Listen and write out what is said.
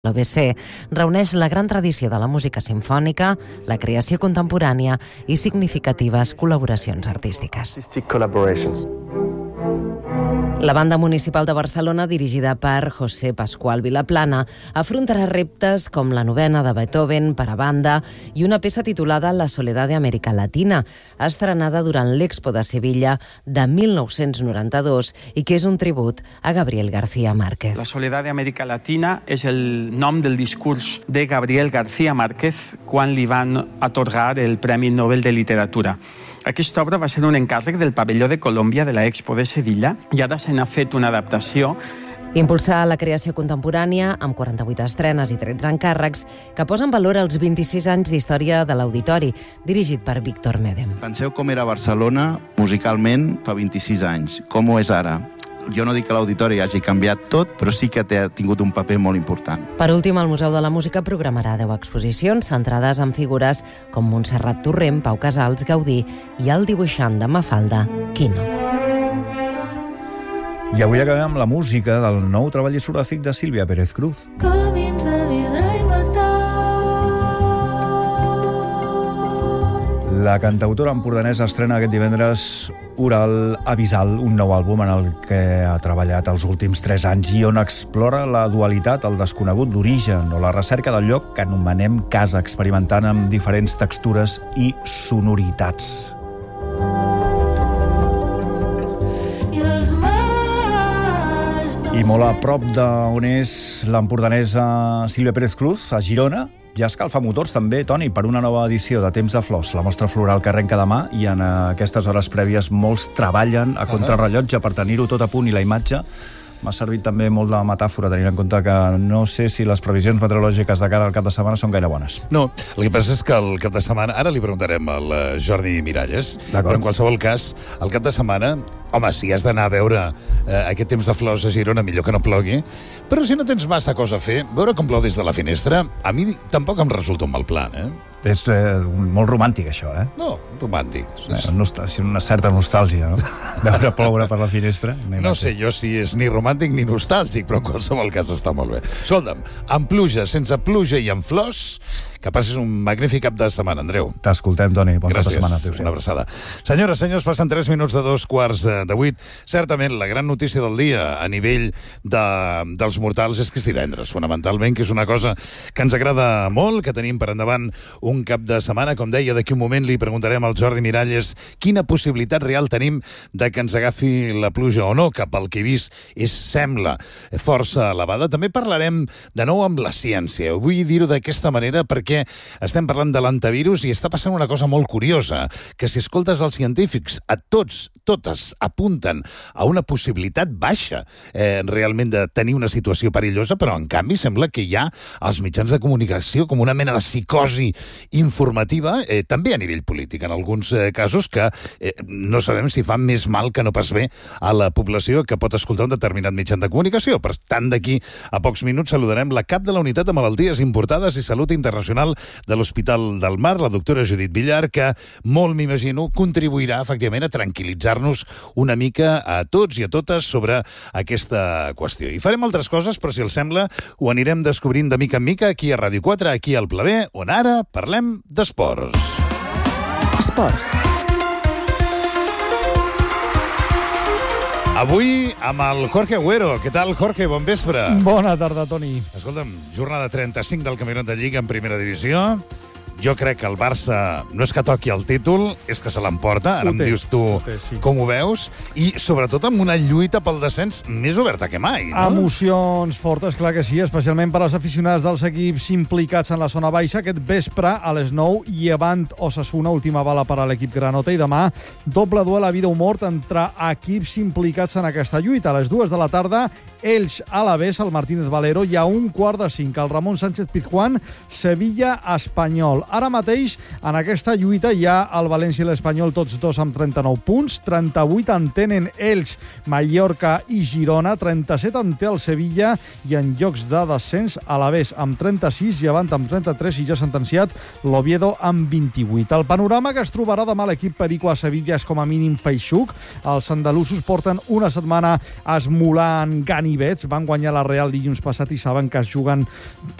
L'OBC reuneix la gran tradició de la música simfònica, la creació contemporània i significatives col·laboracions artístiques. La Banda Municipal de Barcelona, dirigida per José Pascual Vilaplana, afrontarà reptes com la novena de Beethoven per a banda i una peça titulada La Soledad de América Latina, estrenada durant l'Expo de Sevilla de 1992 i que és un tribut a Gabriel García Márquez. La Soledad de América Latina és el nom del discurs de Gabriel García Márquez quan li van atorgar el Premi Nobel de Literatura. Aquesta obra va ser un encàrrec del pavelló de Colòmbia de l'Expo de Sevilla i ara se n'ha fet una adaptació. Impulsar la creació contemporània amb 48 estrenes i 13 encàrrecs que posen valor als 26 anys d'història de l'Auditori, dirigit per Víctor Medem. Penseu com era Barcelona musicalment fa 26 anys, com ho és ara. Jo no dic que l'Auditori hagi canviat tot, però sí que ha tingut un paper molt important. Per últim, el Museu de la Música programarà 10 exposicions centrades en figures com Montserrat Torrent, Pau Casals, Gaudí i el dibuixant de Mafalda, Quino. I avui acabem amb la música del nou treball discogràfic de Sílvia Pérez Cruz. Camins de vidre i metall. La cantautora empordanesa estrena aquest divendres Oral Abisal, un nou àlbum en el que ha treballat els últims 3 anys i on explora la dualitat, el desconegut, l'origen o la recerca del lloc que anomenem casa, experimentant amb diferents textures i sonoritats. I molt a prop d'on és l'empordanesa Sílvia Pérez Cruz, a Girona, ja escalfa motors també, Toni, per una nova edició de Temps de Flors, la mostra floral que arrenca demà, i en aquestes hores prèvies molts treballen a contrarrellotge per tenir-ho tot a punt, i la imatge m'ha servit també molt de metàfora, tenint en compte que no sé si les previsions meteorològiques de cara al cap de setmana són gaire bones. No, el que passa és que el cap de setmana, ara li preguntarem al Jordi Miralles, però en qualsevol cas, el cap de setmana, home, si has d'anar a veure aquest Temps de Flors a Girona, millor que no plogui, però si no tens massa cosa a fer, veure com plou des de la finestra, a mi tampoc em resulta un mal plan, És molt romàntic, això, No, romàntic. Una certa nostàlgia, no? Veure ploure per la finestra. No sé jo si és ni romàntic ni nostàlgic, però en qualsevol cas està molt bé. Escolta'm, amb pluja, sense pluja i amb flors, que passis un magnífic cap de setmana, Andreu. T'escoltem, Toni. Bon cap de setmana. Gràcies, una abraçada. Senyores, senyors, passen 3 minuts de 2:15. Certament, la gran notícia del dia a nivell dels mortals és que és divendres, fonamentalment, que és una cosa que ens agrada molt, que tenim per endavant un cap de setmana. Com deia, d'aquí un moment li preguntarem al Jordi Miralles quina possibilitat real tenim de que ens agafi la pluja o no, que pel que he vist sembla força elevada. També parlarem de nou amb la ciència. Vull dir-ho d'aquesta manera perquè estem parlant de l'antivirus i està passant una cosa molt curiosa, que si escoltes els científics, totes apunten a una possibilitat baixa realment de tenir una situació perillosa, però en canvi sembla que hi ha als mitjans de comunicació com una mena de psicosi informativa, també a nivell polític, en alguns casos que no sabem si fa més mal que no pas bé a la població que pot escoltar un determinat mitjà de comunicació. Per tant, d'aquí a pocs minuts saludarem la cap de la Unitat de Malalties Importades i Salut Internacional de l'Hospital del Mar, la doctora Judit Villar, que molt m'imagino contribuirà efectivament a tranquil·litzar-nos una mica a tots i a totes sobre aquesta qüestió. I farem altres coses, però si els sembla ho anirem descobrint de mica en mica aquí a Ràdio 4, aquí al Pla B, on ara parlem d'esports. Esports. Avui amb el Jorge Agüero. Què tal, Jorge? Bon vespre. Bona tarda, Toni. Escolta'm, jornada 35 del Campionat de Lliga en primera divisió. Jo crec que el Barça no és que toqui el títol, és que se l'emporta. Ara em dius tu com ho veus. I sobretot amb una lluita pel descens més oberta que mai, no? Emocions fortes, clar que sí, especialment per als aficionats dels equips implicats en la zona baixa. Aquest vespre, a les 9, Llevant Osasuna, última bala per a l'equip granota. I demà, doble duel a vida o mort entre equips implicats en aquesta lluita. A les 2 de la tarda, Elx Alavés, el Martínez Valero, i a 4:45, el Ramon Sánchez Pizjuán, Sevilla Espanyol. l'Espanyol. Ara mateix, en aquesta lluita, hi ha el València i l'Espanyol, tots dos amb 39 punts, 38 en tenen Elx, Mallorca i Girona, 37 en té el Sevilla i en llocs de descens Alavés amb 36, Llevant amb 33 i ja sentenciat l'Oviedo amb 28. El panorama que es trobarà demà l'equip perico a Sevilla és com a mínim feixuc. Els andalusos porten una setmana esmolant ganivets, van guanyar la Real dilluns passat i saben que es juguen